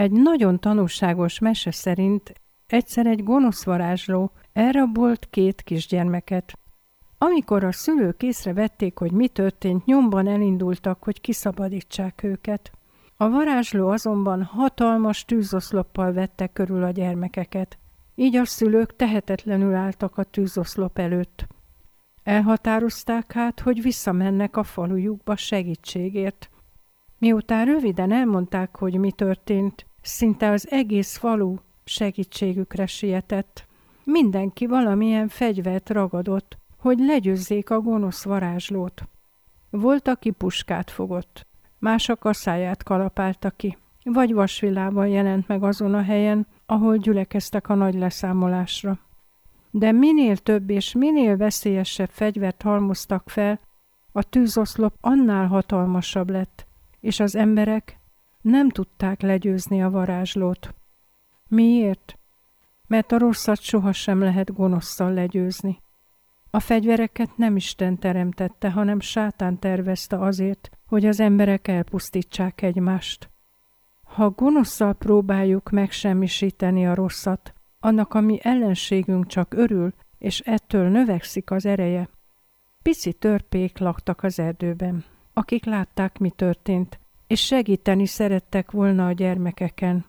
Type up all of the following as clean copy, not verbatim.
Egy nagyon tanulságos mese szerint egyszer egy gonosz varázsló elrabolt 2 kisgyermeket. Amikor a szülők észrevették, hogy mi történt, nyomban elindultak, hogy kiszabadítsák őket. A varázsló azonban hatalmas tűzoszloppal vette körül a gyermekeket. Így a szülők tehetetlenül álltak a tűzoszlop előtt. Elhatározták hát, hogy visszamennek a falujukba segítségért. Miután röviden elmondták, hogy mi történt, szinte az egész falu segítségükre sietett. Mindenki valamilyen fegyvert ragadott, hogy legyőzzék a gonosz varázslót. Volt, aki puskát fogott, más a kaszáját kalapálta ki, vagy vasvillával jelent meg azon a helyen, ahol gyülekeztek a nagy leszámolásra. De minél több és minél veszélyesebb fegyvert halmoztak fel, a tűzoszlop annál hatalmasabb lett, és az emberek nem tudták legyőzni a varázslót. Miért? Mert a rosszat sohasem lehet gonoszszal legyőzni. A fegyvereket nem Isten teremtette, hanem sátán tervezte azért, hogy az emberek elpusztítsák egymást. Ha gonoszszal próbáljuk megsemmisíteni a rosszat, annak a mi ellenségünk csak örül, és ettől növekszik az ereje. Pici törpék laktak az erdőben, akik látták, mi történt, és segíteni szerettek volna a gyermekeken.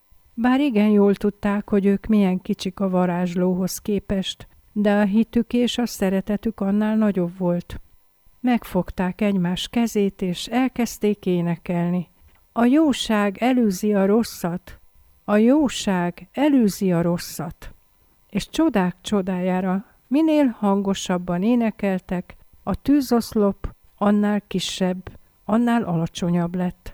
Bár igen jól tudták, hogy ők milyen kicsik a varázslóhoz képest, de a hitük és a szeretetük annál nagyobb volt. Megfogták egymás kezét, és elkezdték énekelni. A jóság előzi a rosszat, a jóság előzi a rosszat. És csodák csodájára minél hangosabban énekeltek, a tűzoszlop annál kisebb, annál alacsonyabb lett.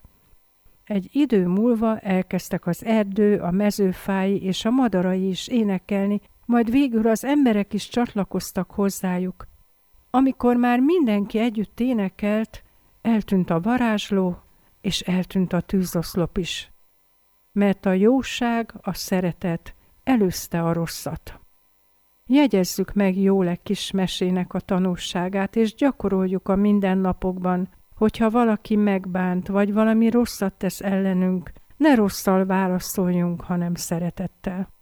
Egy idő múlva elkezdtek az erdő, a mezőfái és a madarai is énekelni, majd végül az emberek is csatlakoztak hozzájuk. Amikor már mindenki együtt énekelt, eltűnt a varázsló, és eltűnt a tűzoszlop is. Mert a jóság, a szeretet előzte a rosszat. Jegyezzük meg jól egy kis mesének a tanulságát, és gyakoroljuk a mindennapokban, hogyha valaki megbánt, vagy valami rosszat tesz ellenünk, ne rosszal válaszoljunk, hanem szeretettel.